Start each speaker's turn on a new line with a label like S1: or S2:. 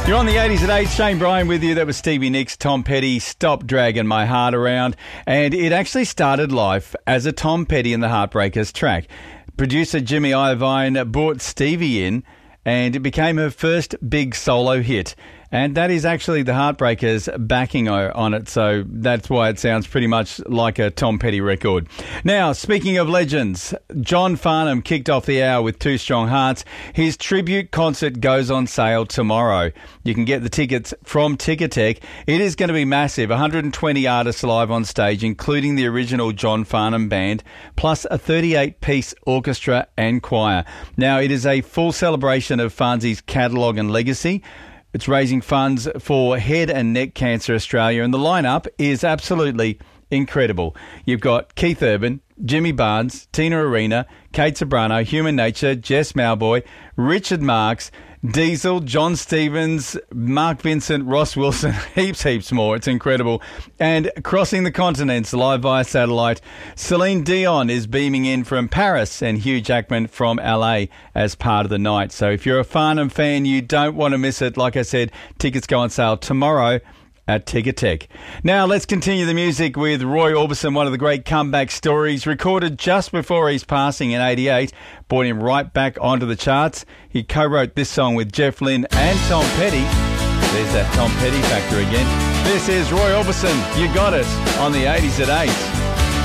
S1: You're on the 80s at 8. Shane Bryan with you. That was Stevie Nicks, Tom Petty, Stop Dragging My Heart Around. And it actually started life as a Tom Petty and the Heartbreakers track. Producer Jimmy Iovine brought Stevie in and it became her first big solo hit. And that is actually the Heartbreakers backing on it, so that's why it sounds pretty much like a Tom Petty record. Now, speaking of legends, John Farnham kicked off the hour with Two Strong Hearts. His tribute concert goes on sale tomorrow. You can get the tickets from Ticketek. It is going to be massive, 120 artists live on stage, including the original John Farnham band, plus a 38-piece orchestra and choir. Now, it is a full celebration of Farnsey's catalogue and legacy. It's raising funds for Head and Neck Cancer Australia, and the lineup is absolutely incredible. You've got Keith Urban, Jimmy Barnes, Tina Arena, Kate Sobrano, Human Nature, Jess Mauboy, Richard Marx, Diesel, John Stevens, Mark Vincent, Ross Wilson, heaps more. It's incredible. And crossing the continents live via satellite, Celine Dion is beaming in from Paris and Hugh Jackman from LA as part of the night. So if you're a Farnham fan, you don't want to miss it. Like I said, tickets go on sale tomorrow at Ticketek. Now let's continue the music with Roy Orbison, one of the great comeback stories, recorded just before his passing in '88, brought him right back onto the charts. He co-wrote this song with Jeff Lynne and Tom Petty. There's that Tom Petty factor again. This is Roy Orbison, You Got It, on the 80s at 8.